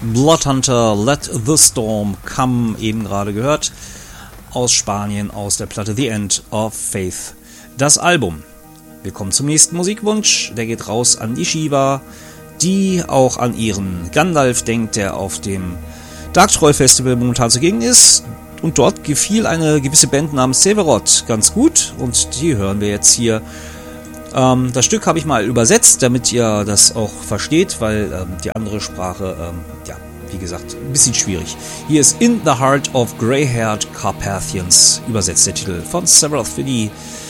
Bloodhunter, Let the Storm Come, eben gerade gehört, aus Spanien, aus der Platte The End of Faith. Das Album. Wir kommen zum nächsten Musikwunsch, der geht raus an die Shiva, die auch an ihren Gandalf denkt, der auf dem Darktroll Festival momentan zugegen ist. Und dort gefiel eine gewisse Band namens Severoth ganz gut und die hören wir jetzt hier. Das Stück habe ich mal übersetzt, damit ihr das auch versteht, weil die andere Sprache, wie gesagt, ein bisschen schwierig. Hier ist In the Heart of Grey-Haired Carpathians, übersetzt der Titel von Severoth für die